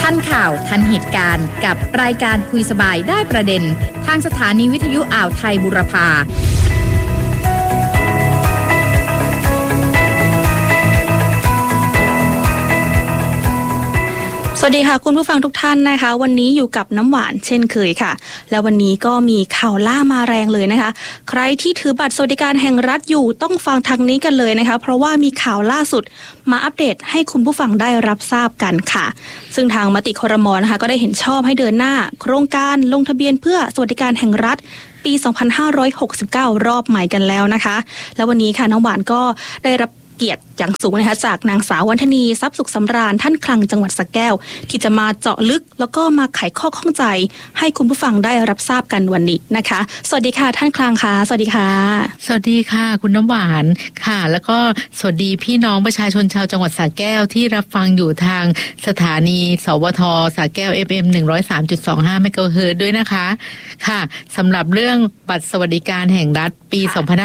ทันข่าวทันเหตุการณ์กับรายการคุยสบายได้ประเด็นทางสถานีวิทยุอ่าวไทยบูรพาสวัสดีค่ะคุณผู้ฟังทุกท่านนะคะวันนี้อยู่กับน้ำหวานเช่นเคยค่ะและวันนี้ก็มีข่าวล่ามาแรงเลยนะคะใครที่ถือบัตรสวัสดิการแห่งรัฐอยู่ต้องฟังทางนี้กันเลยนะคะเพราะว่ามีข่าวล่าสุดมาอัปเดตให้คุณผู้ฟังได้รับทราบกันค่ะซึ่งทางมติครม.นะคะก็ได้เห็นชอบให้เดินหน้าโครงการลงทะเบียนเพื่อสวัสดิการแห่งรัฐปี2569รอบใหม่กันแล้วนะคะแล้ววันนี้ค่ะน้ำหวานก็ได้รับเกียรติอย่างสูงนะคะจากนางสาววรรธนีทรัพย์สุขสำราญท่านคลังจังหวัดสระแก้วที่จะมาเจาะลึกแล้วก็มาไขข้อข้องใจให้คุณผู้ฟังได้รับทราบกันวันนี้นะคะสวัสดีค่ะท่านคลังค่ะสวัสดีค่ะสวัสดีค่ะคุณน้ำหวานค่ะแล้วก็สวัสดีพี่น้องประชาชนชาวจังหวัดสระแก้วที่รับฟังอยู่ทางสถานีสวทสระแก้ว FM 103.25 เมกะเฮิรตซ์ด้วยนะคะค่ะสำหรับเรื่องบัตรสวัสดิการแห่งรัฐปี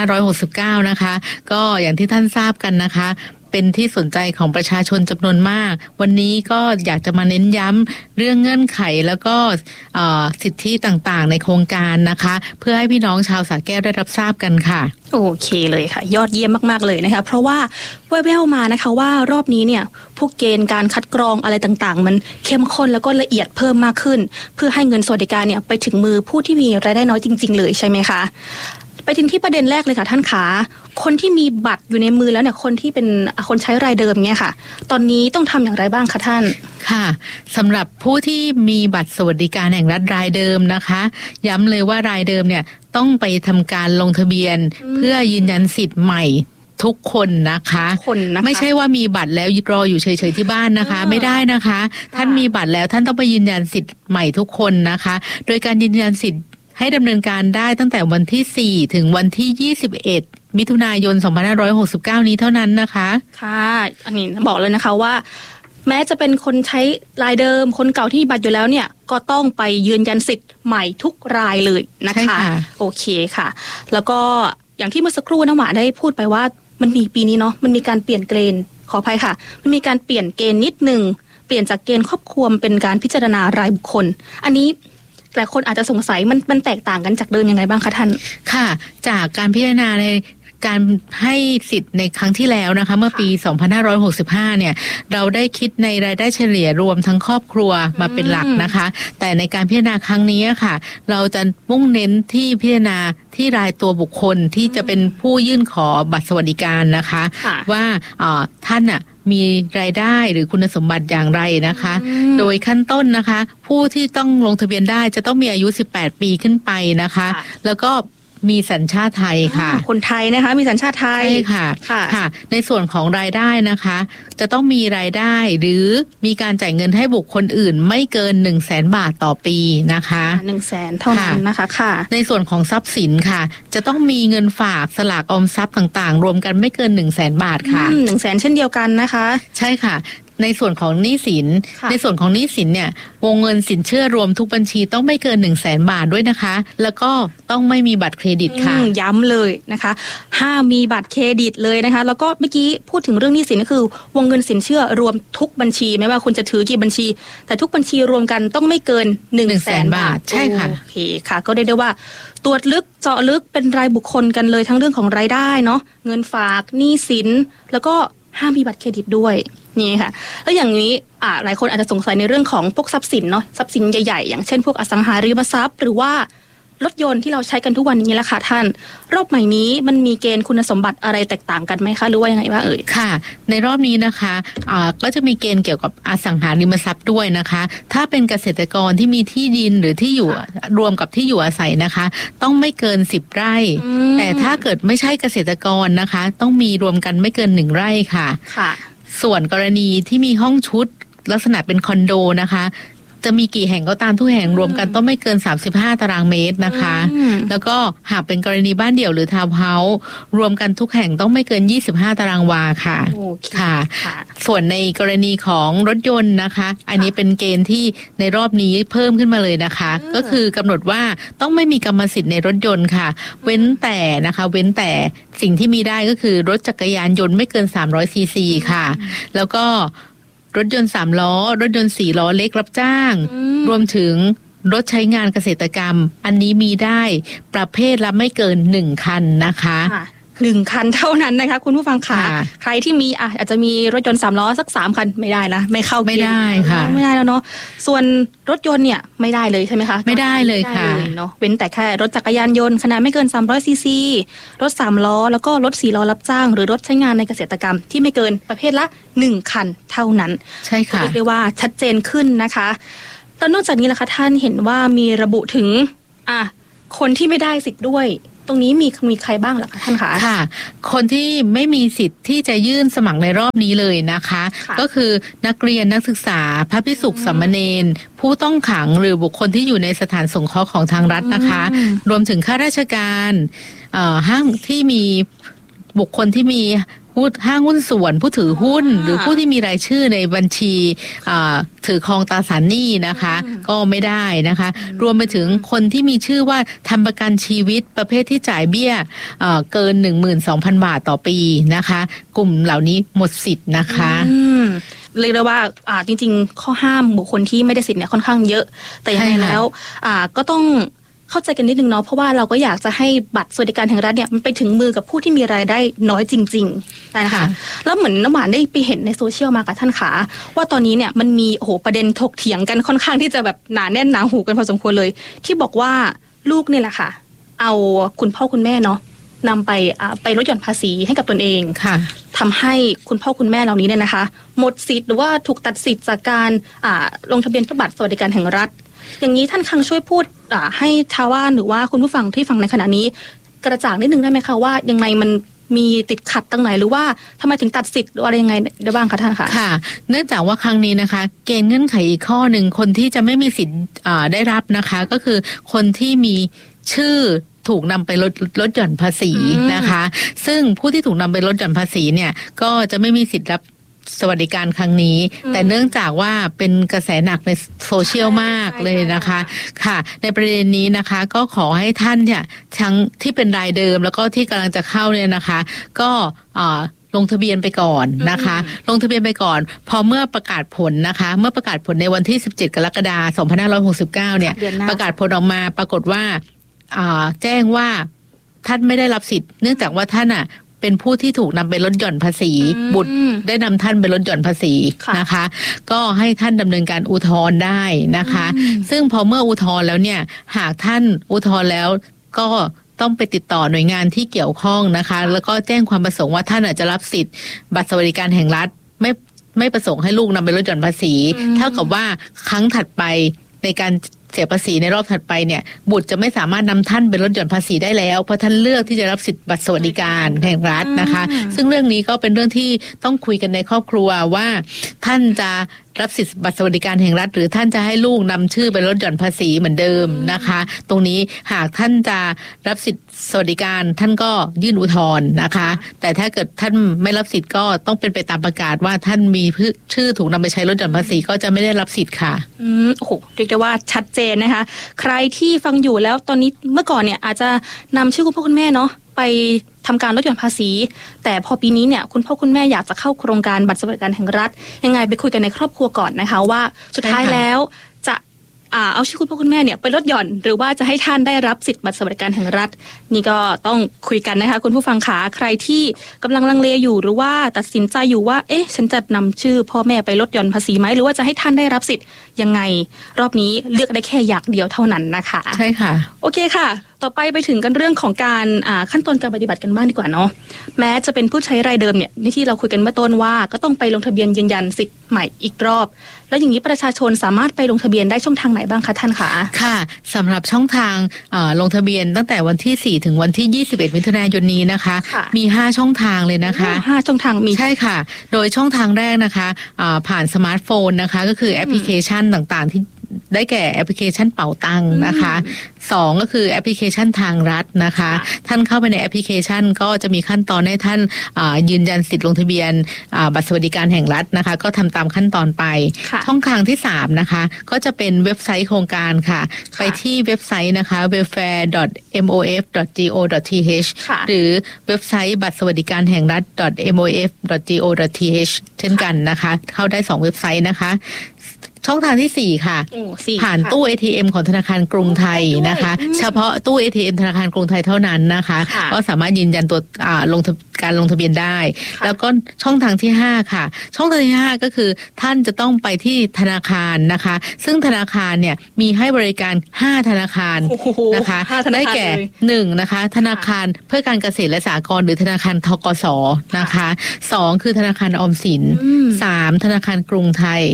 2569นะคะก็อย่างที่ท่านทราบกันนะคะเป็นที่สนใจของประชาชนจำนวนมากวันนี้ก็อยากจะมาเน้นย้ำเรื่องเงื่อนไขแล้วก็สิทธิต่างๆในโครงการนะคะเพื่อให้พี่น้องชาวสระแก้วได้รับทราบกันค่ะโอเคเลยค่ะยอดเยี่ยมมากๆเลยนะคะเพราะว่าแว่วๆมานะคะว่ารอบนี้เนี่ยพวกเกณฑ์การคัดกรองอะไรต่างๆมันเข้มข้นแล้วก็ละเอียดเพิ่มมากขึ้นเพื่อให้เงินสวัสดิการเนี่ยไปถึงมือผู้ที่มีรายได้น้อยจริงๆเลยใช่ไหมคะไปถึงที่ประเด็นแรกเลยค่ะท่านขาคนที่มีบัตรอยู่ในมือแล้วเนี่ยคนที่เป็นคนใช้รายเดิมเนี่ยค่ะตอนนี้ต้องทำอย่างไรบ้างคะท่านค่ะสำหรับผู้ที่มีบัตรสวัสดิการแห่งรัฐรายเดิมนะคะย้ำเลยว่ารายเดิมเนี่ยต้องไปทำการลงทะเบียนเพื่อยืนยันสิทธิ์ใหม่ทุกคนนะคะไม่ใช่ว่ามีบัตรแล้วรออยู่เฉยๆที่บ้านนะคะไม่ได้นะคะท่านมีบัตรแล้วท่านต้องไปยืนยันสิทธิ์ใหม่ทุกคนนะคะโดยการยืนยันสิทธิ์ให้ดำเนินการได้ตั้งแต่วันที่4ถึงวันที่21มิถุนายน2569นี้เท่านั้นนะคะค่ะอันนี้บอกเลยนะคะว่าแม้จะเป็นคนใช้รายเดิมคนเก่าที่มีบัตรอยู่แล้วเนี่ยก็ต้องไปยืนยันสิทธิ์ใหม่ทุกรายเลยนะคะโอเคค่ะแล้วก็อย่างที่เมื่อสักครู่น้ำหวานได้พูดไปว่ามันมีปีนี้เนาะมันมีการเปลี่ยนเกณฑ์ขออภัยค่ะมันมีการเปลี่ยนเกณฑ์นิดนึงเปลี่ยนจากเกณฑ์ครอบครัวเป็นการพิจารณารายบุคคลอันนี้หลายคนอาจจะสงสัยมันแตกต่างกันจากเดิมยังไงบ้างคะท่านค่ะจากการพิจารณาในการให้สิทธิ์ในครั้งที่แล้วนะคะเมื่อปี2565เนี่ยเราได้คิดในรายได้เฉลี่ยรวมทั้งครอบครัวมาเป็นหลักนะคะแต่ในการพิจารณาครั้งนี้ค่ะเราจะมุ่งเน้นที่พิจารณาที่รายตัวบุคคลที่จะเป็นผู้ยื่นขอบัตรสวัสดิการนะคะว่าท่านมีรายได้หรือคุณสมบัติอย่างไรนะคะโดยขั้นต้นนะคะผู้ที่ต้องลงทะเบียนได้จะต้องมีอายุ18ปีขึ้นไปนะคะแล้วก็มีสัญชาติไทยค่ะคนไทยนะคะมีสัญชาติไทยใช่ค่ะค่ะในส่วนของรายได้นะคะจะต้องมีรายได้หรือมีการจ่ายเงินให้บุคคลอื่นไม่เกิน 100,000 บาทต่อปีนะคะ 100,000เท่านั้นนะคะค่ะในส่วนของทรัพย์สินค่ะจะต้องมีเงินฝากสลากออมทรัพย์ต่างๆรวมกันไม่เกิน 100,000 บาทค่ะ 100,000เช่นเดียวกันนะคะใช่ค่ะในส่วนของหนี้สินในส่วนของหนี้สินเนี่ยวงเงินสินเชื่อรวมทุกบัญชีต้องไม่เกิน 100,000 บาทด้วยนะคะแล้วก็ต้องไม่มีบัตรเครดิตค่ะย้ำเลยนะคะห้ามมีบัตรเครดิตเลยนะคะแล้วก็เมื่อกี้พูดถึงเรื่องหนี้สินก็คือวงเงินสินเชื่อรวมทุกบัญชีไม่ว่าคุณจะถือกี่บัญชีแต่ทุกบัญชีรวมกันต้องไม่เกิน 100,000 บาทใช่ค่ะโอเคค่ะก็ได้ว่าตรวจลึกเจาะลึกเป็นรายบุคคลกันเลยทั้งเรื่องของรายได้เนาะเงินฝากหนี้สินแล้วก็ห้ามมีบัตรเครดิตด้วยนี่ค่ะแล้วอย่างนี้หลายคนอาจจะสงสัยในเรื่องของพวกทรัพย์สินเนาะทรัพย์สินใหญ่ๆอย่างเช่นพวกอสังหาริมทรัพย์หรือว่ารถยนต์ที่เราใช้กันทุกวันนี้แหละค่ะท่านรอบใหม่นี้มันมีเกณฑ์คุณสมบัติอะไรแตกต่างกันไหมคะหรือว่ายังไงบ้างค่ะในรอบนี้นะคะก็จะมีเกณฑ์เกี่ยวกับอสังหาริมทรัพย์ด้วยนะคะถ้าเป็นเกษตรกรที่มีที่ดินหรือที่อยู่รวมกับที่อยู่อาศัยนะคะต้องไม่เกิน10 ไร่แต่ถ้าเกิดไม่ใช่เกษตรกรนะคะต้องมีรวมกันไม่เกิน1 ไร่ค่ะส่วนกรณีที่มีห้องชุดลักษณะเป็นคอนโดนะคะจะมีกี่แห่งก็ตามทุกแห่งรวมกันต้องไม่เกิน35 ตารางเมตรนะคะแล้วก็หากเป็นกรณีบ้านเดี่ยวหรือทาวน์เฮาส์รวมกันทุกแห่งต้องไม่เกิน25 ตารางวาค่ะค่ะส่วนในกรณีของรถยนต์นะคะอันนี้เป็นเกณฑ์ที่ในรอบนี้เพิ่มขึ้นมาเลยนะคะก็คือกำหนดว่าต้องไม่มีกรรมสิทธิ์ในรถยนต์ค่ะเว้นแต่สิ่งที่มีได้ก็คือรถจักรยานยนต์ไม่เกิน300 ซีซีค่ะแล้วก็รถยนต์3ล้อรถยนต์4ล้อเล็กรับจ้างรวมถึงรถใช้งานเกษตรกรรมอันนี้มีได้ประเภทละไม่เกิน1คันนะคะ 1 คันเท่านั้นนะคะคุณผู้ฟังค่ะใครที่มีอาจจะมีรถยนต์3ล้อสัก3คันไม่ได้นะไม่เข้าไม่ได้ค่ะไม่ได้แล้วเนาะส่วนรถยนต์เนี่ยไม่ได้เลยใช่ไหมคะไม่ได้เลยค่ะเนาะเว้นแต่แค่รถจักรยานยนต์ขนาดไม่เกิน300 ซีซีรถ3ล้อแล้วก็รถ4ล้อรับจ้างหรือรถใช้งานในเกษตรกรรมที่ไม่เกินประเภทละ1คันเท่านั้นใช่ค่ะเรียกได้ว่าชัดเจนขึ้นนะคะแล้วนอกจากนี้ล่ะคะท่านเห็นว่ามีระบุถึงคนที่ไม่ได้สิทธิ์ด้วยตรงนี้มีใครบ้างล่ะคะท่านคะค่ะคนที่ไม่มีสิทธิ์ที่จะยื่นสมัครในรอบนี้เลยนะคะก็คือนักเรียนนักศึกษาพระภิกษุสามเณรผู้ต้องขังหรือบุคคลที่อยู่ในสถานสงเคราะห์ของทางรัฐนะคะรวมถึงข้าราชการห้างที่มีบุคคลที่มีห้างหุ้นส่วนผู้ถือหุ้นหรือผู้ที่มีรายชื่อในบัญชีถือครองตราสารหนี้นะคะก็ไม่ได้นะคะรวมไปถึงคนที่มีชื่อว่าทำประกันชีวิตประเภทที่จ่ายเบี้ยเกิน 12,000 บาทต่อปีนะคะกลุ่มเหล่านี้หมดสิทธิ์นะคะเรียกได้ว่าจริงๆข้อห้ามบุคคลที่ไม่ได้สิทธิ์เนี่ยค่อนข้างเยอะแต่ยังไงแล้วก็ต้องเข้าใจกันนิดนึงเนาะเพราะว่าเราก็อยากจะให้บัตรสวัสดิการแห่งรัฐเนี่ยมันไปถึงมือกับผู้ที่มีรายได้น้อยจริงๆนะคะแล้วเหมือนน้ำหวานได้ไปเห็นในโซเชียลมากับท่านขาว่าตอนนี้เนี่ยมันมีประเด็นถกเถียงกันค่อนข้างที่จะแบบหนาแน่นหนาหูกันพอสมควรเลยที่บอกว่าลูกเนี่ยแหละค่ะเอาคุณพ่อคุณแม่เนาะนำไปลดหย่อนภาษีให้กับตนเองทำให้คุณพ่อคุณแม่เหล่านี้เนี่ยนะคะหมดสิทธิ์หรือว่าถูกตัดสิทธิ์จากการลงทะเบียนบัตรสวัสดิการแห่งรัฐอย่างนี้ท่านคังช่วยพูดให้ชาวบ้านหรือว่าคุณผู้ฟังที่ฟังในขณะนี้กระจ่างนิดนึงได้ไหมคะว่ายังไงมันมีติดขัดตรงไหนหรือว่าทำไมถึงตัดสิทธิ์หรืออะไรยังไงได้บ้างคะท่านคะค่ะเนื่องจากว่าครั้งนี้นะคะเกณฑ์เงื่อนไขอีกข้อหนึ่งคนที่จะไม่มีสิทธิ์ได้รับนะคะก็คือคนที่มีชื่อถูกนำไปลดหย่อนภาษีนะคะซึ่งผู้ที่ถูกนำไปลดหย่อนภาษีเนี่ยก็จะไม่มีสิทธิ์รับสวัสดิการครั้งนี้แต่เนื่องจากว่าเป็นกระแสหนักในโซเชียลมากเลยนะคะค่ะในประเด็นนี้นะคะก็ขอให้ท่านเนี่ยทั้งที่เป็นรายเดิมแล้วก็ที่กำลังจะเข้าเนี่ยนะคะก็ลงทะเบียนไปก่อนนะคะลงทะเบียนไปก่อนพอเมื่อประกาศผลนะคะเมื่อประกาศผลในวันที่17 กรกฎาคม 2569เนี่ยประกาศผลออกมาปรากฏว่าแจ้งว่าท่านไม่ได้รับสิทธิ์เนื่องจากว่าท่านเป็นผู้ที่ถูกนำไปลดหย่อนภาษีบุตรได้นำท่านไปลดหย่อนภาษีนะคะก็ให้ท่านดำเนินการอุทธรณ์ได้นะคะซึ่งพอเมื่ออุทธรณ์แล้วเนี่ยหากท่านอุทธรณ์แล้วก็ต้องไปติดต่อหน่วยงานที่เกี่ยวข้องนะคะแล้วก็แจ้งความประสงค์ว่าท่านอาจจะรับสิทธิ์บัตรสวัสดิการแห่งรัฐไม่ประสงค์ให้ลูกนำไปลดหย่อนภาษีเท่ากับว่าครั้งถัดไปในการเสียภาษีในรอบถัดไปเนี่ยบุตรจะไม่สามารถนำท่านไปลดหย่อนภาษีได้แล้วเพราะท่านเลือกที่จะรับสิทธิ์บัตรสวัสดิการแห่งรัฐนะคะซึ่งเรื่องนี้ก็เป็นเรื่องที่ต้องคุยกันในครอบครัวว่าท่านจะรับสิทธิ์บัตรสวัสดิการแห่งรัฐหรือท่านจะให้ลูกนำชื่อไปลดหย่อนภาษีเหมือนเดิมนะคะตรงนี้หากท่านจะรับสิทธิ์สวัสดิการท่านก็ยื่นอุทธรณ์นะคะแต่ถ้าเกิดท่านไม่รับสิทธิ์ก็ต้องเป็นไปตามประกาศว่าท่านมีชื่อถูกนำไปใช้ลดหย่อนภาษีก็จะไม่ได้รับสิทธิ์ค่ะโอ้โหเรียกได้ว่าชัดเจนนะคะใครที่ฟังอยู่แล้วตอนนี้เมื่อก่อนเนี่ยอาจจะนำชื่อคุณพ่อคุณแม่เนาะไปทำการลดหย่อนภาษีแต่พอปีนี้เนี่ยคุณพ่อคุณแม่อยากจะเข้าโครงการบัตรสวัสดิการแห่งรัฐยังไงไปคุยกันในครอบครัวก่อนนะคะว่าสุดท้ายแล้วจะเอาชื่อคุณพ่อคุณแม่เนี่ยไปลดหย่อนหรือว่าจะให้ท่านได้รับสิทธิ์บัตรสวัสดิการแห่งรัฐนี่ก็ต้องคุยกันนะคะคุณผู้ฟังขาใครที่กำลังลังเลอยู่หรือว่าตัดสินใจอยู่ว่าฉันจะนำชื่อพ่อแม่ไปลดหย่อนภาษีไหมหรือว่าจะให้ท่านได้รับสิทธิ์ยังไงรอบนี้เลือกได้แค่อย่างเดียวเท่านั้นนะคะใช่ค่ะโอเคค่ะต่อไปถึงกันเรื่องของการขั้นตอนการปฏิบัติกันบ้างดีกว่าเนาะแม้จะเป็นผู้ใช้รายเดิมเนี่ยที่เราคุยกันเมื่อต้นว่าก็ต้องไปลงทะเบียนยืนยันสิทธิ์ใหม่อีกรอบแล้วอย่างนี้ประชาชนสามารถไปลงทะเบียนได้ช่องทางไหนบ้างคะท่านคะค่ะสำหรับช่องทางลงทะเบียนตั้งแต่วันที่4ถึงวันที่21มิถุนายนนี้นะคะมี5ช่องทางเลยนะคะ 5ช่องทางมีใช่ค่ะโดยช่องทางแรกนะคะผ่านสมาร์ทโฟนนะคะก็คือแอปพลิเคชันต่างๆที่ได้แก่แอปพลิเคชันเป๋าตังค์นะคะ2ก็คือแอปพลิเคชันทางรัฐนะคะท่านเข้าไปในแอปพลิเคชันก็จะมีขั้นตอนให้ท่านยืนยันสิทธิ์ลงทะเบียนบัตรสวัสดิการแห่งรัฐนะคะก็ทำตามขั้นตอนไปช่องทางที่3นะคะก็จะเป็นเว็บไซต์โครงการค่ะไปที่เว็บไซต์นะคะ welfare.mof.go.th หรือเว็บไซต์บัตรสวัสดิการแห่งรัฐ .mof.go.th เช่นกันนะคะเข้าได้2เว็บไซต์นะคะช่องทางที่4ค่ะผ่านตู้ ATM ของธนาคารกรุงไทยนะคะเฉพาะตู้ ATM ธนาคารกรุงไทยเท่านั้นนะคะก็สามารถยืนยันตัวการลงทะเบียนได้แล้วก็ช่องทางที่5ค่ะช่องทางที่5ก็คือท่านจะต้องไปที่ธนาคารนะคะซึ่งธนาคารเนี่ยมีให้บริการ5ธนาคารนะคะได้แก่1นะคะธนาคารเพื่อการเกษตรและสหกรณ์หรือธนาคารธกสนะคะ2คือธนาคารออมสิน3ธนาคารกรุงไทย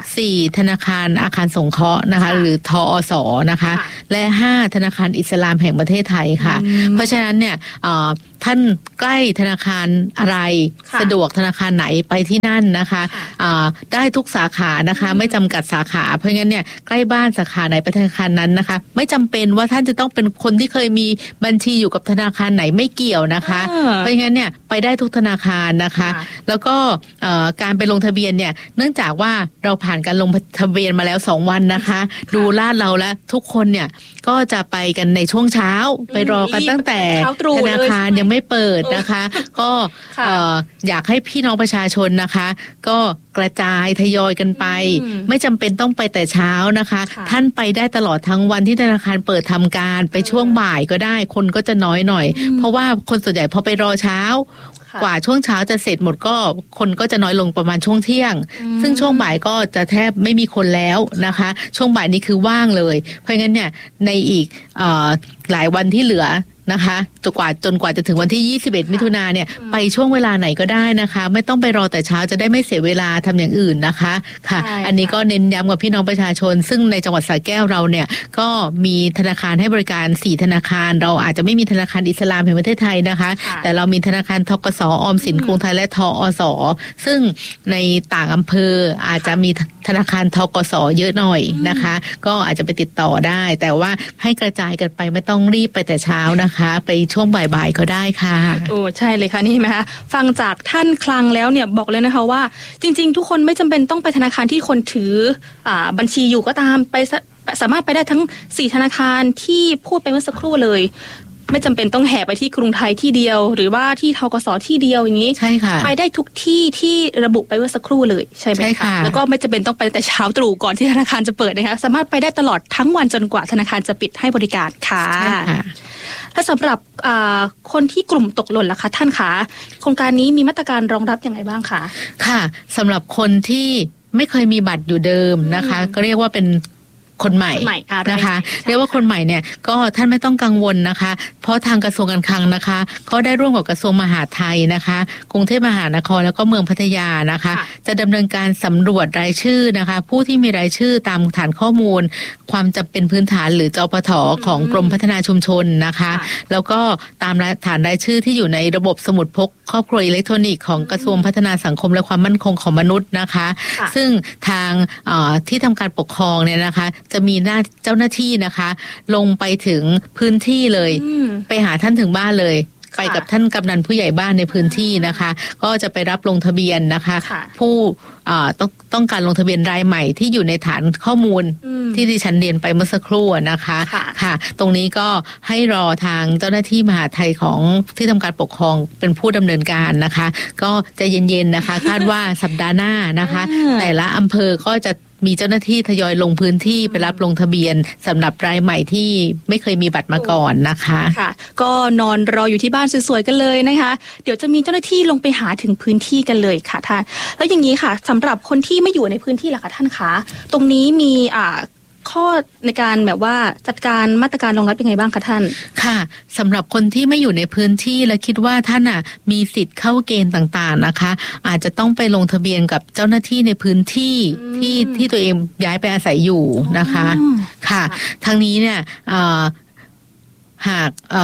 4ธนาคารอาคารสงเคราะห์นะคะหรือทอสนะคะและ5ธนาคารอิสลามแห่งประเทศไทยค่ะเพราะฉะนั้นเนี่ยท่านใกล้ธนาคารอะไรสะดวกธนาคารไหนไปที่นั่นนะคะได้ทุกสาขานะคะไม่จำกัดสาขาเพราะงั้นเนี่ยใกล้บ้านสาขาไหนไปธนาคารนั้นนะคะไม่จำเป็นว่าท่านจะต้องเป็นคนที่เคยมีบัญชีอยู่กับธนาคารไหนไม่เกี่ยวนะคะเพราะงั้นเนี่ยไปได้ทุกธนาคารนะคะแล้วก็การไปลงทะเบียนเนี่ยเนื่องจากว่าเราผ่านการลงทะเบียนมาแล้ว2วันนะคะดูลาดเราแล้วทุกคนเนี่ยก็จะไปกันในช่วงเช้าไปรอกันตั้งแต่ธนาคารยังไม่เปิดนะคะก็อยากให้พี่น้องประชาชนนะคะก็กระจายทยอยกันไปไม่จำเป็นต้องไปแต่เช้านะคะท่านไปได้ตลอดทั้งวันที่ธนาคารเปิดทำการไปช่วงบ่ายก็ได้คนก็จะน้อยหน่อยเพราะว่าคนส่วนใหญ่พอไปรอเช้ากว่าช่วงเช้าจะเสร็จหมดก็คนก็จะน้อยลงประมาณช่วงเที่ยงซึ่งช่วงบ่ายก็จะแทบไม่มีคนแล้วนะคะช่วงบ่ายนี้คือว่างเลยเพราะงั้นเนี่ยในอีกหลายวันที่เหลือนะคะจนกว่าจะถึงวันที่21มิถุนายนเนี่ยไปช่วงเวลาไหนก็ได้นะคะไม่ต้องไปรอแต่เช้าจะได้ไม่เสียเวลาทำอย่างอื่นนะคะค่ะอันนี้ก็เน้นย้ำกับพี่น้องประชาชนซึ่งในจังหวัดสระแก้วเราเนี่ยก็มีธนาคารให้บริการ4ธนาคารเราอาจจะไม่มีธนาคารอิสลามแห่งประเทศไทยนะคะแต่เรามีธนาคารธกส.ออมสินกรุงไทยและทอส.ซึ่งในต่างอำเภออาจจะมีธนาคารธกส.เยอะหน่อยนะคะก็อาจจะไปติดต่อได้แต่ว่าให้กระจายกันไปไม่ต้องรีบไปแต่เช้านะคะไปช่วงบ่ายๆก็ได้ค่ะโอ้ใช่เลยค่ะนี่ไหมคะฟังจากท่านคลังแล้วเนี่ยบอกเลยนะคะว่าจริงๆทุกคนไม่จำเป็นต้องไปธนาคารที่คนถือบัญชีอยู่ก็ตามไปสามารถไปได้ทั้ง4ธนาคารที่พูดไปเมื่อสักครู่เลยไม่จำเป็นต้องแห่ไปที่กรุงไทยที่เดียวหรือว่าที่ธกส.ที่เดียวอย่างนี้ใช่ค่ะไปได้ทุกที่ที่ระบุไปเมื่อสักครู่เลยใช่ไหมคะแล้วก็ไม่จำเป็นต้องไปแต่เช้าตรู่ก่อนที่ธนาคารจะเปิดนะคะสามารถไปได้ตลอดทั้งวันจนกว่าธนาคารจะปิดให้บริการค่ะและสำหรับคนที่กลุ่มตกหล่นล่ะคะท่านคะโครงการนี้มีมาตรการรองรับยังไงบ้างคะค่ะสำหรับคนที่ไม่เคยมีบัตรอยู่เดิมนะคะก็เรียกว่าเป็นคนใหม่นะคะเรียกว่าคนใหม่เนี่ยก็ท่านไม่ต้องกังวลนะคะเพราะทางกระทรวงการคลังนะคะก็ได้ร่วมกับกระทรวงมหาดไทยนะคะกรุงเทพมหานครแล้วก็เมืองพัทยานะคะจะดำเนินการสำรวจรายชื่อนะคะผู้ที่มีรายชื่อตามฐานข้อมูลความจำเป็นพื้นฐานหรือจปท.ของกรมพัฒนาชุมชนนะคะแล้วก็ตามฐานรายชื่อที่อยู่ในระบบสมุดพกครอบครัวอิเล็กทรอนิกส์ของกระทรวงพัฒนาสังคมและความมั่นคงของมนุษย์นะคะซึ่งทางที่ทำการปกครองเนี่ยนะคะจะมีเจ้าหน้าที่นะคะลงไปถึงพื้นที่เลยไปหาท่านถึงบ้านเลยไปกับท่านกำนันผู้ใหญ่บ้านในพื้นที่นะคะก็จะไปรับลงทะเบียนนะคะผู้ต้องการลงทะเบียนรายใหม่ที่อยู่ในฐานข้อมูลที่ดิฉันเรียนไปเมื่อสักครู่นะคะค่ะตรงนี้ก็ให้รอทางเจ้าหน้าที่มหาดไทยของที่ทำการปกครองเป็นผู้ดำเนินการนะคะก็จะเย็นๆนะคะคาดว่าสัปดาห์หน้านะคะแต่ละอำเภอก็จะมีเจ้าหน้าที่ทยอยลงพื้นที่ไปรับลงทะเบียนสำหรับรายใหม่ที่ไม่เคยมีบัตรมาก่อนนะคะค่ะก็นอนรออยู่ที่บ้านสวยๆกันเลยนะคะเดี๋ยวจะมีเจ้าหน้าที่ลงไปหาถึงพื้นที่กันเลยค่ะท่านแล้วอย่างนี้ค่ะสำหรับคนที่ไม่อยู่ในพื้นที่ล่ะคะท่านคะตรงนี้มีข้อในการแบบว่าจัดการมาตรการรองรับยังไงบ้างคะท่านค่ะสำหรับคนที่ไม่อยู่ในพื้นที่และคิดว่าท่านมีสิทธิ์เข้าเกณฑ์ต่างๆนะคะอาจจะต้องไปลงทะเบียนกับเจ้าหน้าที่ในพื้นที่ที่ตัวเองย้ายไปอาศัยอยู่นะคะค่ะทั้งนี้เนี่ยหาก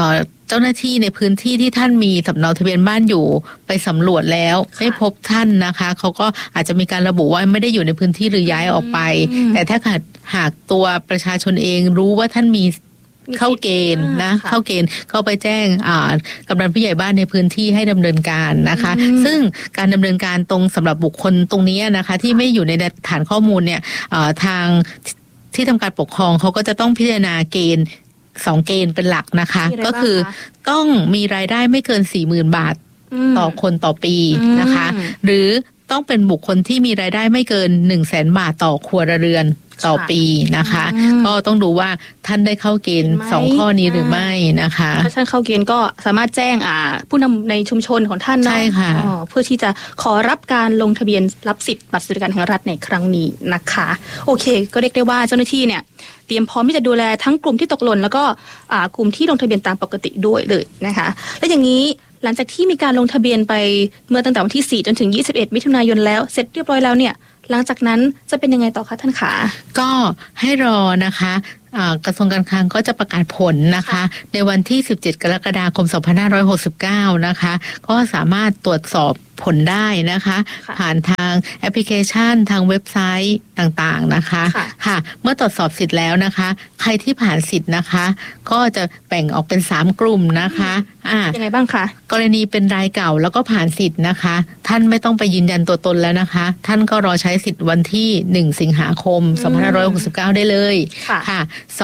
เจ้าหน้าที่ในพื้นที่ที่ท่านมีสำเนาทะเบียนบ้านอยู่ไปสำรวจแล้วไม่พบท่านนะคะเขาก็อาจจะมีการระบุว่าไม่ได้อยู่ในพื้นที่หรือย้ายออกไปแต่ถ้าหากตัวประชาชนเองรู้ว่าท่านมีเข้าเกณฑ์นะเข้าเกณฑ์เข้าไปแจ้งกำนันผู้ใหญ่บ้านในพื้นที่ให้ดำเนินการนะคะซึ่งการดำเนินการตรงสำหรับบุคคลตรงนี้นะคะที่ไม่อยู่ในฐานข้อมูลเนี่ยทางที่ทำการปกครองเขาก็จะต้องพิจารณาเกณฑ์2เกณฑ์เป็นหลักนะคะก็คือต้องมีรายได้ไม่เกิน 40,000 บาทต่อคนต่อปีนะคะหรือต้องเป็นบุคคลที่มีรายได้ไม่เกิน 100,000 บาทต่อครัวเรือนต่อปีนะคะก็ต้องดูว่าท่านได้เข้าเกณฑ์2ข้อนี้หรือไม่นะคะถ้าท่านเข้าเกณฑ์ก็สามารถแจ้งผู้นำในชุมชนของท่านใช่ค่ะเพื่อที่จะขอรับการลงทะเบียนรับสิทธิ์บัตรสวัสดิการแห่งรัฐในครั้งนี้นะคะโอเคก็เรียกได้ว่าเจ้าหน้าที่เนี่ยเตรียมพร้อมที่จะดูแลทั้งกลุ่มที่ตกหล่นแล้วก็กลุ่มที่ลงทะเบียนตามปกติด้วยเลยนะคะและอย่างนี้หลังจากที่มีการลงทะเบียนไปเมื่อตั้งแต่วันที่4จนถึง21มิถุนายนแล้วเสร็จเรียบร้อยแล้วเนี่ยหลังจากนั้นจะเป็นยังไงต่อคะท่านขาก็ให้รอนะคะกระทรวงการคลังก็จะประกาศผลนะคะในวันที่17กรกฎาคม2569นะคะก็สามารถตรวจสอบผลได้นะคะผ่านทางแอปพลิเคชันทางเว็บไซต์ต่างๆนะคะค่ะเมื่อตรวจสอบสิทธิ์แล้วนะคะใครที่ผ่านสิทธิ์นะคะก็จะแบ่งออกเป็น3กลุ่มนะคะยังไงบ้างคะกรณีเป็นรายเก่าแล้วก็ผ่านสิทธิ์นะคะท่านไม่ต้องไปยืนยันตัวตนแล้วนะคะท่านก็รอใช้สิทธิ์วันที่1สิงหาคม2569ได้เลยค่ะ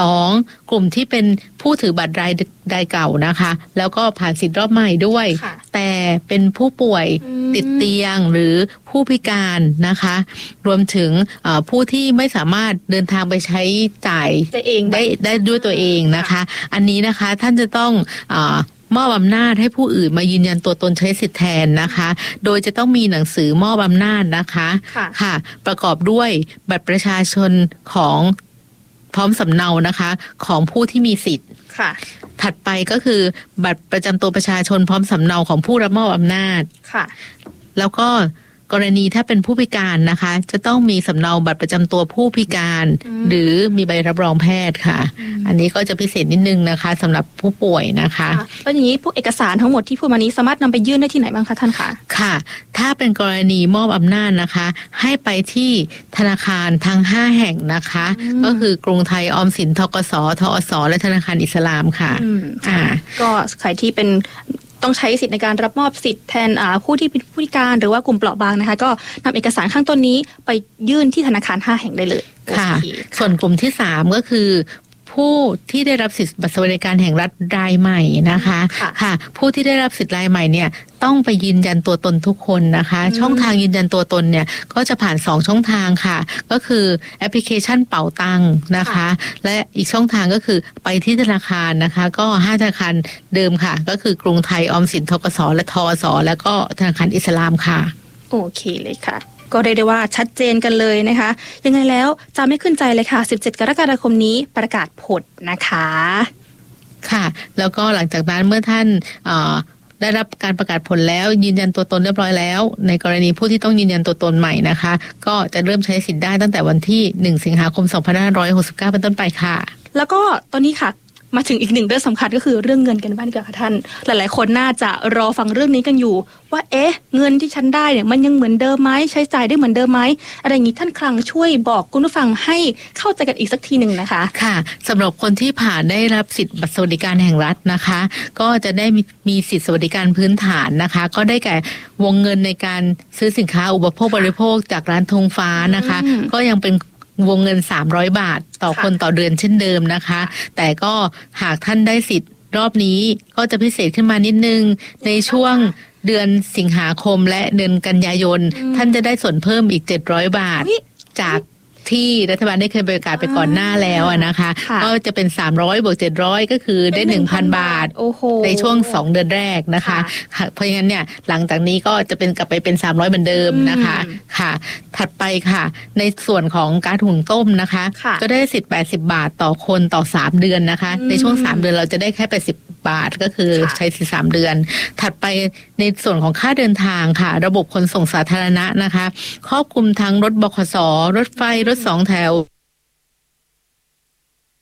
2กลุ่มที่เป็นผู้ถือบัตรรายเก่านะคะแล้วก็ผ่านสิทธิ์รอบใหม่ด้วยแต่เป็นผู้ป่วยติดเตียงหรือผู้พิการนะคะรวมถึงผู้ที่ไม่สามารถเดินทางไปใช้จ่ายได้ด้วยตัวเองนะคะอันนี้นะคะท่านจะต้องมอบอำนาจให้ผู้อื่นมายืนยันตัวตนใช้สิทธิ์แทนนะคะโดยจะต้องมีหนังสือมอบอำนาจนะคะค่ะประกอบด้วยบัตรประชาชนของพร้อมสำเนานะคะของผู้ที่มีสิทธิ์ถัดไปก็คือบัตรประจำตัวประชาชนพร้อมสำเนาของผู้รับมอบอำนาจแล้วก็กรณีถ้าเป็นผู้พิการนะคะจะต้องมีสำเนาบัตรประจำตัวผู้พิการหรือมีใบรับรองแพทย์ค่ะอันนี้ก็จะพิเศษนิดนึงนะคะสำหรับผู้ป่วยนะคะแล้วอย่างนี้พวกเอกสารทั้งหมดที่พูดมานี้สามารถนำไปยื่นได้ที่ไหนบ้างคะท่านคะค่ะถ้าเป็นกรณีมอบอำนาจนะคะให้ไปที่ธนาคารทั้ง5แห่งนะคะก็คือกรุงไทยออมสินธกส.ทอส.และธนาคารอิสลามค่ะก็ใครที่เป็นต้องใช้สิทธิ์ในการรับมอบสิทธิ์แทนผู้ที่เป็นผู้พิการหรือว่ากลุ่มเปราะบางนะคะก็นำเอกสารข้างต้นนี้ไปยื่นที่ธนาคาร5แห่งได้เลยค่ะส่วนกลุ่มที่3ก็คือผู้ที่ได้รับสิทธิบัตรสวัสดิการแห่งรัฐรายใหม่นะคะค่ะผู้ที่ได้รับสิทธิ์รายใหม่เนี่ยต้องไปยืนยันตัวตนทุกคนนะคะช่องทางยืนยันตัวตนเนี่ยก็จะผ่าน2ช่องทางค่ะก็คือแอปพลิเคชันเป๋าตังนะคะและอีกช่องทางก็คือไปที่ธนาคารนะคะก็5ธนาคารเดิมค่ะก็คือกรุงไทยออมสินธกส.และทอส.และก็ธนาคารอิสลามค่ะโอเคเลยค่ะก็เรียกได้ว่าชัดเจนกันเลยนะคะยังไงแล้วจะไม่ขึ้นใจเลยค่ะ17กรกฎาคมนี้ประกาศผลนะคะค่ะแล้วก็หลังจากนั้นเมื่อท่านได้รับการประกาศผลแล้วยืนยันตัวตนเรียบร้อยแล้วในกรณีผู้ที่ต้องยืนยันตัวตนใหม่นะคะก็จะเริ่มใช้สิทธิ์ได้ตั้งแต่วันที่1สิงหาคม2569เป็นต้นไปค่ะแล้วก็ตอนนี้ค่ะมาถึงอีกหนึ่งเรื่องสำคัญก็คือเรื่องเงินกันบ้างดีกว่าค่ะท่านหลายๆคนน่าจะรอฟังเรื่องนี้กันอยู่ว่าเงินที่ฉันได้เนี่ยมันยังเหมือนเดิมไหมใช้จ่ายได้เหมือนเดิมไหมอะไรอย่างนี้ท่านคลังช่วยบอกคุณผู้ฟังให้เข้าใจกันอีกสักทีหนึ่งนะคะค่ะสำหรับคนที่ผ่านได้รับสิทธิบัตรสวัสดิการแห่งรัฐนะคะก็จะได้มีสิทธิสวัสดิการพื้นฐานนะคะก็ได้แก่วงเงินในการซื้อสินค้าอุปโภคบริโภคจากร้านธงฟ้านะคะก็ยังเป็นวงเงิน300 บาทต่อคนต่อเดือนเช่นเดิมนะคะแต่ก็หากท่านได้สิทธิ์รอบนี้ก็จะพิเศษขึ้นมานิดนึงในช่วงเดือนสิงหาคมและเดือนกันยายนท่านจะได้ส่วนเพิ่มอีก700 บาทจากที่รัฐบาลได้เคยประกาศไปก่อนหน้าแล้วนะคะก็จะเป็น300บวก700ก็คือได้ 1,000 บาทในช่วง2เดือนแรกนะคะเพราะงั้นเนี่ยหลังจากนี้ก็จะเป็นกลับไปเป็น300เหมือนเดิมนะคะค่ะถัดไปค่ะในส่วนของการหุงต้มนะคะก็ได้สิทธิ์80 บาทต่อคนต่อ3เดือนนะคะในช่วง3เดือนเราจะได้แค่80 บาทก็คือใช้สิทธิ์3เดือนถัดไปในส่วนของค่าเดินทางค่ะระบบขนส่งสาธารณะนะคะครอบคลุมทั้งรถบขส.รถไฟรถ2 แถว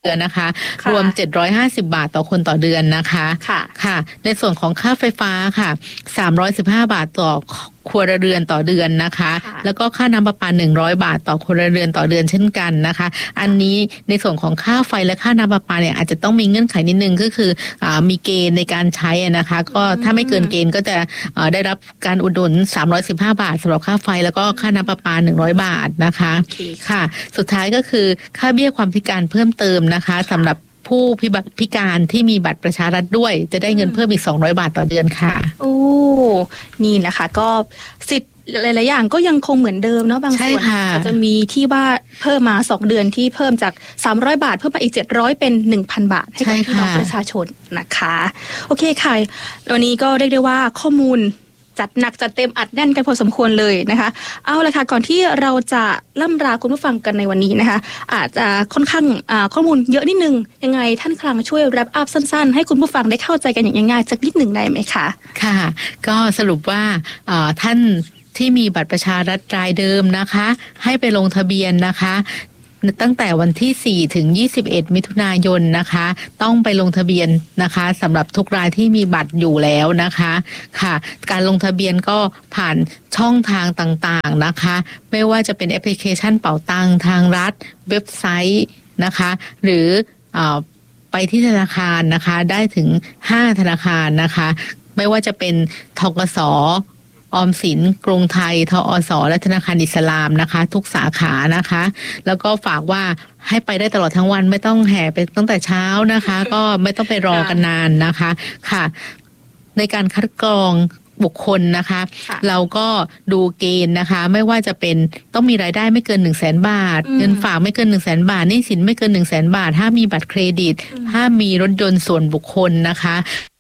เดือนนะคะรวม750 บาทต่อคนต่อเดือนนะคะค่ะในส่วนของค่าไฟฟ้าค่ะ315 บาทต่อครัวเรือนต่อเดือนนะคะแล้วก็ค่าน้ำประปา100 บาทต่อครัวเรือนต่อเดือนเช่นกันนะคะอันนี้ในส่วนของค่าไฟและค่าน้ำประปาเนี่ยอาจจะต้องมีเงื่อนไขนิดนึงก็คือมีเกณฑ์ในการใช้นะคะก็ถ้าไม่เกินเกณฑ์ก็จะได้รับการอุดหนุน315 บาทสำหรับค่าไฟแล้วก็ค่าน้ำประปา100 บาทนะคะค่ะสุดท้ายก็คือค่าเบี้ยความพิการเพิ่มเติมนะคะสำหรับผู้พิการที่มีบัตรประชารัฐด้วยจะได้เงินเพิ่มอีก200 บาทต่อเดือนค่ะโอ้นี่นะคะก็สิทธิ์หลายๆอย่างก็ยังคงเหมือนเดิมเนาะบางส่วนก็จะมีที่ว่าเพิ่มมา2เดือนที่เพิ่มจาก300 บาทเพิ่มมาอีก700เป็น 1,000 บาทให้กับพี่น้องประชาชนนะคะโอเคค่ะวันนี้ก็เรียกได้ว่าข้อมูลจัดหนักจัดเต็มอัดแน่นกันพอสมควรเลยนะคะเอาละค่ะก่อนที่เราจะล่ำลาคุณผู้ฟังกันในวันนี้นะคะอาจจะค่อนข้างข้อมูลเยอะนิดนึงยังไงท่านคลังช่วยแรปอัพสั้นๆให้คุณผู้ฟังได้เข้าใจกันอย่างง่ายๆสักนิดหนึ่งได้ไหมคะค่ะก็สรุปว่าท่านที่มีบัตรประชารัฐรายเดิมนะคะให้ไปลงทะเบียนนะคะตั้งแต่วันที่4ถึง21มิถุนายนนะคะต้องไปลงทะเบียนนะคะสำหรับทุกรายที่มีบัตรอยู่แล้วนะคะค่ะการลงทะเบียนก็ผ่านช่องทางต่างๆนะคะไม่ว่าจะเป็นแอปพลิเคชันเป๋าตังทางรัฐเว็บไซต์นะคะหรือไปที่ธนาคารนะคะได้ถึง5ธนาคารนะคะไม่ว่าจะเป็นธกส.ออมสินกรุงไทยทอส.และธนาคารอิสลามนะคะทุกสาขานะคะแล้วก็ฝากว่าให้ไปได้ตลอดทั้งวันไม่ต้องแห่ไปตั้งแต่เช้านะคะก็ไม่ต้องไปรอกันนานนะคะค่ะในการคัดกรองบุคคลนะคะเราก็ดูเกณฑ์นะคะไม่ว่าจะเป็นต้องมีรายได้ไม่เกิน 100,000 บาทเงินฝากไม่เกิน 100,000 บาทหนี้สินไม่เกิน 100,000 บาทถ้ามีบัตรเครดิตถ้ามีรถยนต์ส่วนบุคคลนะคะ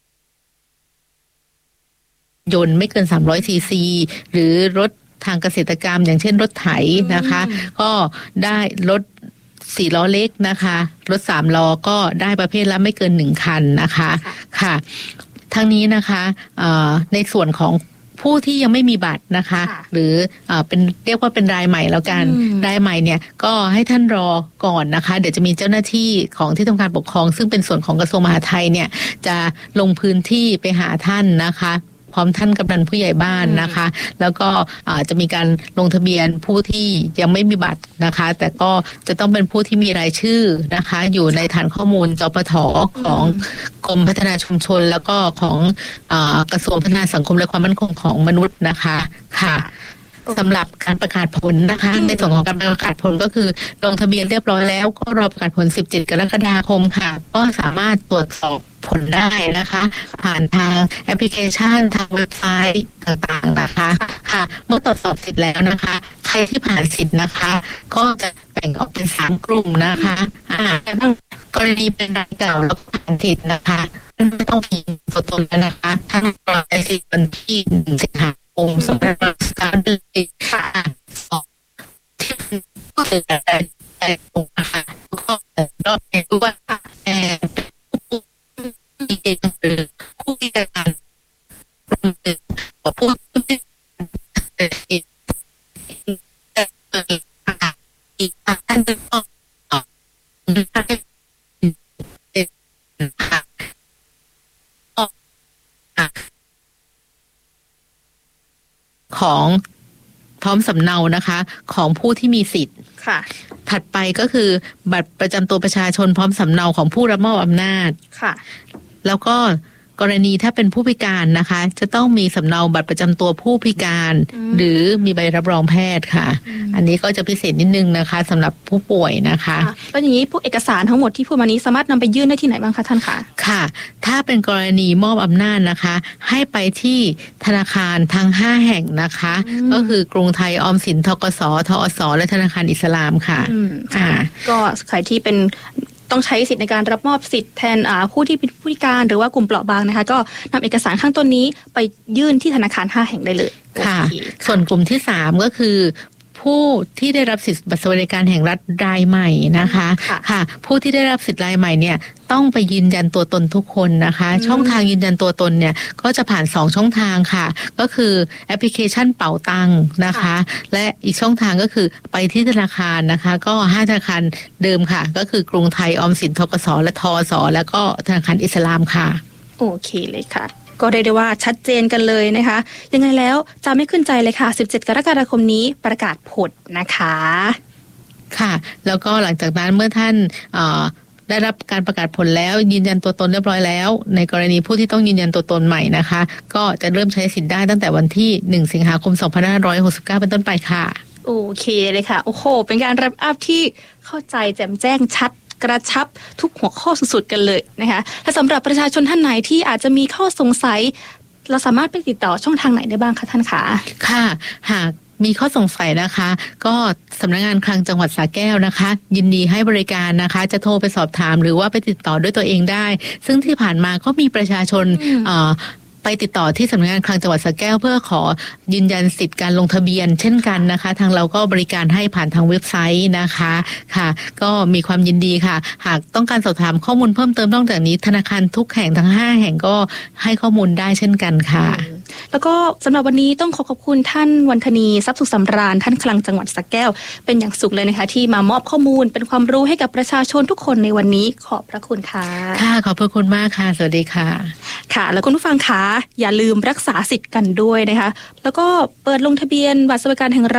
ยนต์ไม่เกิน300ซีซีหรือรถทางเกษตรกรรมอย่างเช่นรถไถนะคะก็ได้รถ4 ล้อเล็กนะคะรถ3 ล้อก็ได้ประเภทละไม่เกิน1 คันนะคะค่ะทั้งนี้นะคะในส่วนของผู้ที่ยังไม่มีบัตรนะคะหรือเป็นเรียกว่าเป็นรายใหม่แล้วกันรายใหม่เนี่ยก็ให้ท่านรอก่อนนะคะเดี๋ยวจะมีเจ้าหน้าที่ของที่ทำการปกครองซึ่งเป็นส่วนของกระทรวงมหาดไทยเนี่ยจะลงพื้นที่ไปหาท่านนะคะพร้อมท่านกำนันผู้ใหญ่บ้านนะคะแล้วก็จะมีการลงทะเบียนผู้ที่ยังไม่มีบัตรนะคะแต่ก็จะต้องเป็นผู้ที่มีรายชื่อนะคะอยู่ในฐานข้อมูลจปท.ของกรมพัฒนาชุมชนแล้วก็ของกระทรวงพัฒนาสังคมและความมั่นคงของมนุษย์นะคะค่ะสำหรับการประกาศผลนะคะในส่วนของการประกาศผลก็คือลงทะเบียนเรียบร้อยแล้วก็รอประกาศผล17 กรกฎาคมค่ะก็สามารถตรวจสอบผลได้นะคะผ่านทางแอปพลิเคชันทางเว็บไซต์ต่างๆนะคะค่ะเมื่อตรวจสอบสิทธิ์แล้วนะคะใครที่ผ่านสิทธิ์นะคะก็จะแบ่งออกเป็น3 กลุ่มนะคะกรณีเป็นรายเก่าแล้วผ่านสิทธิ์นะคะไม่ต้องพิมพ์ตัวตนแล้วนะคะท่านรอใช้สิทธิ์วันที่1 สิงหาคมสำหรับการเดินค่ะที่ก็คือแต่ตรงนะคะก็รอบเห็นว่าผู้เองหรือผู้พิการรวมถึงผู้ที่อีกท่านหนึ่งก็ของพร้อมสำเนานะคะของผู้ที่มีสิทธิ์ค่ะถัดไปก็คือบัตรประจำตัวประชาชนพร้อมสำเนาของผู้รับมอบอำนาจค่ะแล้วก็กรณีถ้าเป็นผู้พิการนะคะจะต้องมีสำเนาบัตรประจำตัวผู้พิการหรือมีใบรับรองแพทย์ค่ะอันนี้ก็จะพิเศษนิดนึงนะคะสำหรับผู้ป่วยนะคะแล้วอย่างนี้พวกเอกสารทั้งหมดที่พูดมานี้สามารถนำไปยื่นได้ที่ไหนบ้างคะท่านคะค่ะถ้าเป็นกรณีมอบอำนาจนะคะให้ไปที่ธนาคารทั้ง5 แห่งนะคะก็คือกรุงไทยออมสินธกส.ทอส.และธนาคารอิสลามค่ะก็ใครที่เป็นต้องใช้สิทธิ์ในการรับมอบสิทธิ์แทนผู้ที่เป็นผู้พิการหรือว่ากลุ่มเปราะบางนะคะก็นำเอกสารข้างต้นนี้ไปยื่นที่ธนาคาร5 แห่งได้เลยค่ะส่วนกลุ่มที่3ก็คือผผู้ที่ได้รับสิทธิบัตรสวัสดิการแห่งรัฐรายใหม่นะคะค่ะผู้ที่ได้รับสิทธิรายใหม่เนี่ยต้องไปยืนยันตัวตนทุกคนนะคะช่องทางยืนยันตัวตนเนี่ยก็จะผ่าน2ช่องทางค่ะก็คือแอปพลิเคชันเป๋าตังค์นะคะและอีกช่องทางก็คือไปที่ธนาคารนะคะก็5ธนาคารเดิมค่ะก็คือกรุงไทยออมสินธกสและทสแล้วก็ธนาคารอิสลามค่ะโอเคเลยค่ะก็ได้ว่าชัดเจนกันเลยนะคะยังไงแล้วจะไม่ขึ้นใจเลยค่ะ17กรกฎาคมนี้ประกาศผลนะคะค่ะแล้วก็หลังจากนั้นเมื่อท่านได้รับการประกาศผลแล้วยืนยันตัวตนเรียบร้อยแล้วในกรณีผู้ที่ต้องยืนยันตัวตนใหม่นะคะก็จะเริ่มใช้สิทธิ์ได้ตั้งแต่วันที่1สิงหาคม2569เป็นต้นไปค่ะโอเคเลยค่ะโอ้โหเป็นการแรปอัพที่เข้าใจแจ่มแจ้งชัดกระชับทุกหัวข้อสุดๆกันเลยนะคะและสำหรับประชาชนท่านไหนที่อาจจะมีข้อสงสัยเราสามารถไปติดต่อช่องทางไหนได้บ้างคะท่านคะค่ะหากมีข้อสงสัยนะคะก็สำนักงานคลังจังหวัดสระแก้วนะคะยินดีให้บริการนะคะจะโทรไปสอบถามหรือว่าไปติดต่อด้วยตัวเองได้ซึ่งที่ผ่านมาก็มีประชาชนไปติดต่อที่สำนักงานคลังจังหวัดสระแก้วเพื่อขอยืนยันสิทธิการลงทะเบียนเช่นกันนะคะทางเราก็บริการให้ผ่านทางเว็บไซต์นะคะค่ะก็มีความยินดีค่ะหากต้องการสอบถามข้อมูลเพิ่มเติมนอกจากนี้ธนาคารทุกแห่งทั้ง5แห่งก็ให้ข้อมูลได้เช่นกันค่ะแล้วก็สำหรับวันนี้ต้องขอบคุณท่านวรรณณีทรัพย์สุขสำราญท่านคลังจังหวัดสระแก้วเป็นอย่างสูงเลยนะคะที่มามอบข้อมูลเป็นความรู้ให้กับประชาชนทุกคนในวันนี้ขอบพระคุณค่ะค่ะขอบพระคุณมากค่ะสวัสดีค่ะค่ะแล้วคุณผู้ฟังคะอย่าลืมรักษาสิทธิ์กันด้วยนะคะแล้วก็เปิดลงทะเบียนบัตรสวัสดิการแห่งรัฐ